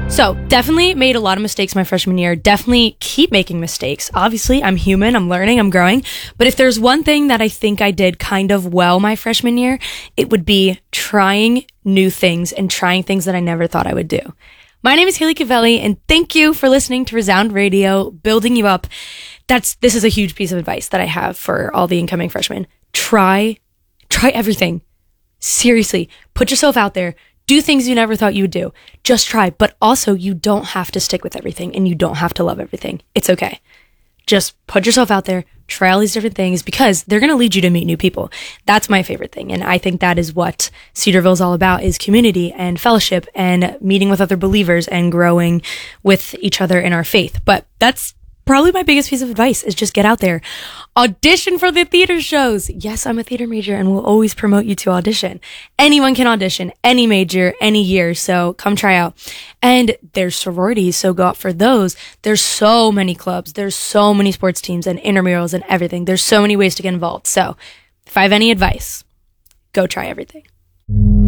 So definitely made a lot of mistakes my freshman year. Definitely keep making mistakes. Obviously, I'm human. I'm learning. I'm growing. But if there's one thing that I think I did kind of well my freshman year, it would be trying new things and trying things that I never thought I would do. My name is Haley Cavelli, and thank you for listening to Resound Radio, building you up. This is a huge piece of advice that I have for all the incoming freshmen. Try everything. Seriously, put yourself out there. Do things you never thought you would do. Just try. But also, you don't have to stick with everything and you don't have to love everything. It's okay. Just put yourself out there, try all these different things because they're going to lead you to meet new people. That's my favorite thing. And I think that is what Cedarville is all about, is community and fellowship and meeting with other believers and growing with each other in our faith. But that's probably my biggest piece of advice, is just get out there. Audition for the theater shows. Yes, I'm a theater major and will always promote you to audition. Anyone can audition, any major, any year. So come try out. And there's sororities, so go out for those. There's so many clubs. There's so many sports teams and intramurals and everything. There's so many ways to get involved. So if I have any advice, go try everything.